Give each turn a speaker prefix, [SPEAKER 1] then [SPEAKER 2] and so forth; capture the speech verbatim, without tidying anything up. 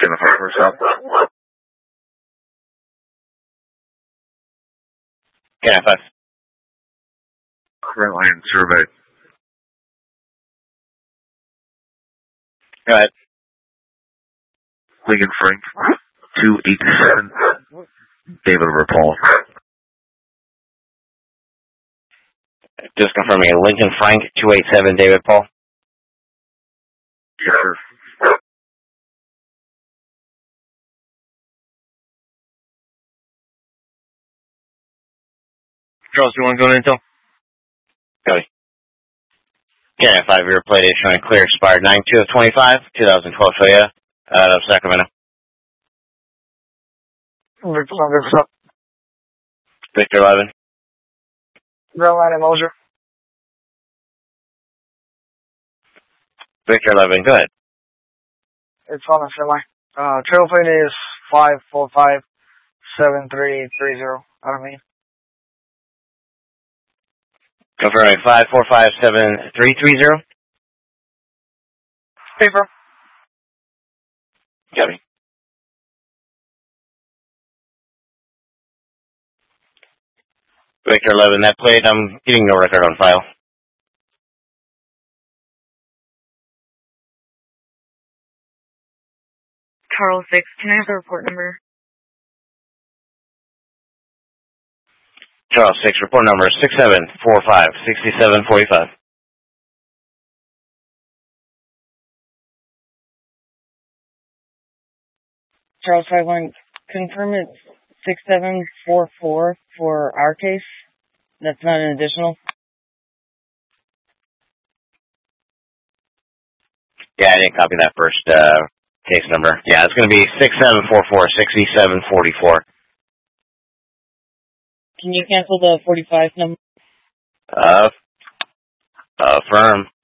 [SPEAKER 1] Identify first up.
[SPEAKER 2] Can I five?
[SPEAKER 1] Red line survey.
[SPEAKER 2] Go ahead.
[SPEAKER 1] Lincoln Frank, two eighty-seven. David Paul.
[SPEAKER 2] Just confirming, Lincoln Frank, two eighty-seven, David Paul.
[SPEAKER 1] Yes, sir.
[SPEAKER 3] Charles, you want to go in until?
[SPEAKER 2] Cody. Can I five, your plate is showing clear, expired nine two of twenty-five, twenty twelve Toyota, out of Sacramento.
[SPEAKER 4] Victor eleven, what's up?
[SPEAKER 2] Victor eleven.
[SPEAKER 4] Red line in Moser.
[SPEAKER 2] Victor eleven, go ahead.
[SPEAKER 4] It's on a semi. Uh, trail plate is five four five seven three three zero. Out of me.
[SPEAKER 2] Confirming five four five seven three three zero.
[SPEAKER 4] Paper.
[SPEAKER 2] Copy. Victor eleven, that plate, I'm getting no record on file.
[SPEAKER 5] Charles six, can I have the report number?
[SPEAKER 2] Charles six, report number six seven four five six seven four five.
[SPEAKER 6] Charles five one, confirm it's six seven four four for our case. That's not an additional.
[SPEAKER 2] Yeah, I didn't copy that first uh, case number. Yeah, it's going to be six seven four four six seven four four.
[SPEAKER 6] Can you cancel the forty-five number?
[SPEAKER 2] Uh, affirm.